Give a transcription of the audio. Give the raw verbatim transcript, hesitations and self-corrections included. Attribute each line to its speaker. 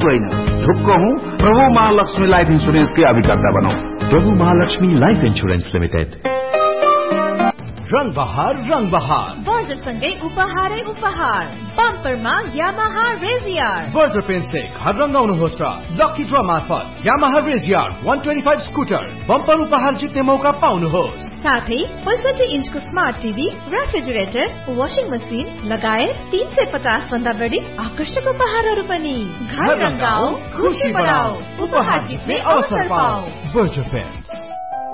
Speaker 1: होइन। ढुक्क हूँ प्रभु महालक्ष्मी लाइफ इंश्योरेंस के अभिकर्ता बनौ।
Speaker 2: प्रभु महालक्ष्मी लाइफ इंश्योरेंस लिमिटेड। रंग बहार रंग बहार
Speaker 3: बर्जर सँगै उपहारै उपहार। बम्परमा यामाहा रेजियर।
Speaker 2: बर्जर पेन्टले घर रंगाउनुहोस् र लकी ड्र मार्फत Yamaha रेजियर one twenty-five scooter bumper उपहार जित्ने मौका पाउनुहोस्।
Speaker 3: साथै पैंसठी इन्चको smart TV, refrigerator, washing machine लगायत तीन सय पचास भन्दा बढी आकर्षक उपहारहरू पनि। घर रंगाऊ, खुशी बढाऊ, उपहार जित्ने अवसर पाऊ।
Speaker 2: Berger pant.